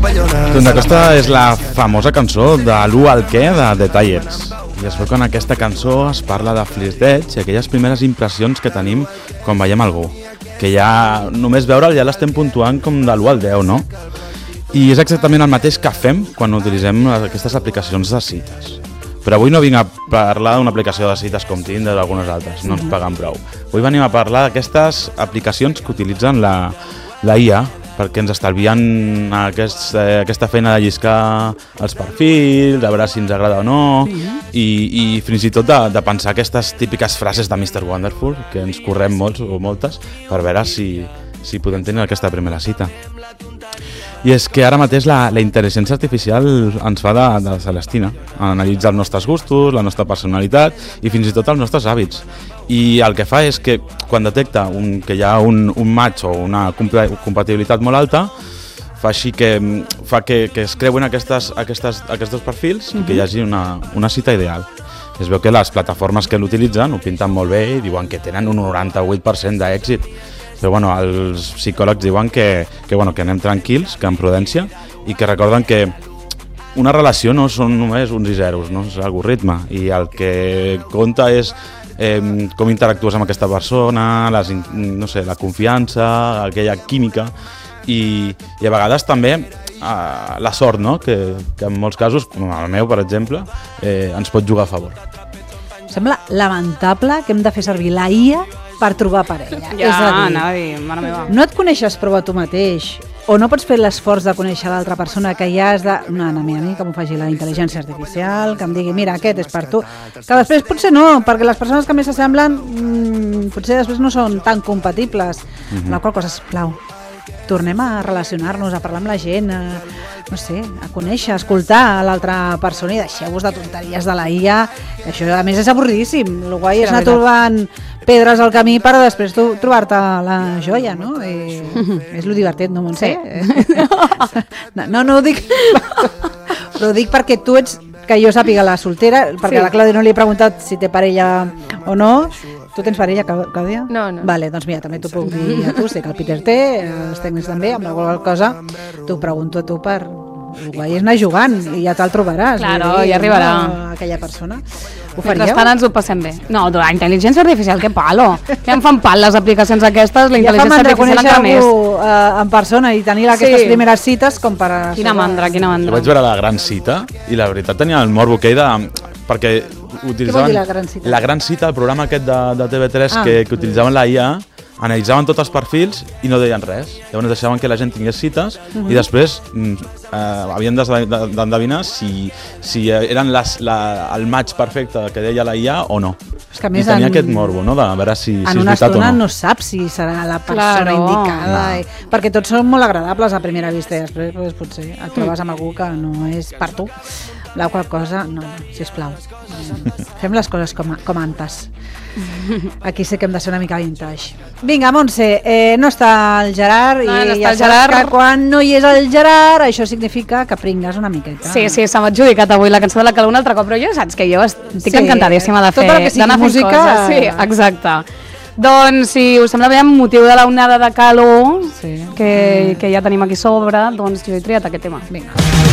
Doncs aquesta és la famosa cançó de l'1 al què de The Tires. I es veu que en aquesta cançó es parla de flirteig i aquelles primeres impressions que tenim quan veiem algú. Que ja només veure'l ja l'estem puntuant com de l'1 al 10, no? I és exactament el mateix que fem quan utilitzem aquestes aplicacions de cites. Però avui no vinc a parlar d'una aplicació de cites com Tinder o algunes altres, no ens paguen prou. Avui venim a parlar d'aquestes aplicacions que utilitzen la IA perquè ens estalvien aquesta feina de lliscar els perfils, de veure si ens agrada o no, i fins i tot de pensar aquestes típiques frases de Mr. Wonderful, que ens correm molts o moltes, per veure si podem tenir aquesta primera cita. I és que ara mateix la intel·ligència artificial ens fa de Celestina, analitza els nostres gustos, la nostra personalitat i fins i tot els nostres hàbits. I el que fa és que quan detecta que hi ha un match o una compatibilitat molt alta, fa que es creuen aquests dos perfils i que hi hagi una cita ideal. Es veu que les plataformes que l'utilitzen ho pinten molt bé i diuen que tenen un 98% d'èxit. Però els psicòlegs diuen que anem tranquils, que amb prudència, i que recorden que una relació no són només uns i zeros, no és algoritme, i el que compta és com interactues amb aquesta persona, la confiança, aquella química, i a vegades també la sort, no? que en molts casos, com el meu per exemple, ens pot jugar a favor. Sembla lamentable que hem de fer servir la IA per trobar parella. Ja, anava a dir, mare meva. No et coneixes prou a tu mateix, o no pots fer l'esforç de conèixer l'altra persona, que ja has de... No, mira, a mi que m'ho faci la intel·ligència artificial, que em digui, mira, aquest és per tu. Que després potser no, perquè les persones que més s'assemblen potser després no són tan compatibles. La qual cosa, sisplau, tornem a relacionar-nos, a parlar amb la gent, a conèixer, a escoltar l'altra persona i deixeu-vos de tonteries de la IA, que això a més és avorridíssim. El guai és anar trobant pedres al camí per després trobar-te la joia, no? És lo divertit, no, Montse? No ho dic, però ho dic perquè tu ets, que jo sàpiga, la soltera, perquè a la Clàudia no li he preguntat si té parella o no. Tu tens parella, Clàudia? No. Vale, doncs mira, també t'ho puc dir a tu, sé que el Peter té, els tècnics també, amb la qual cosa t'ho pregunto a tu per... El guai és anar jugant i ja te'l trobaràs. Claro, ja arribarà. Aquella persona. Ho faríeu? Mentrestant ens ho passem bé. No, la intel·ligència artificial, que palo. Ja em fan pal les aplicacions aquestes, la intel·ligència artificial encara més. Ja fa mandra conèixer en persona i tenir aquestes primeres cites com per... Quina mandra. Jo vaig veure La Gran Cita i la veritat tenia el morbo aquell perquè utilitzaven... La Gran Cita? La Gran Cita, el programa aquest de TV3 que utilitzaven la IA, analitzaven tots els perfils i no deien res. Llavors deixaven que la gent tingués cites i després havien d'endevinar si eren el match perfecte que deia la IA o no. És que a més I tenia aquest morbo, no?, de veure si és veritat o no. En una estona no saps si serà la persona indicada, perquè tots són molt agradables a primera vista i després potser et trobes amb algú que no és per tu. La qual cosa, no, sisplau, fem les coses com antes. Aquí sí que hem de ser una mica vintage. Vinga, Montse, no està el Gerard i ja saps que quan no hi és el Gerard això significa que pringues una miqueta. Sí, se m'ha adjudicat avui la cançó de la Calor un altre cop, però jo saps que jo estic encantadíssima d'anar fent coses. Sí, exacte. Doncs si us sembla bé, amb motiu de l'onada de calor que ja tenim aquí sobre, doncs jo he triat aquest tema. Vinga.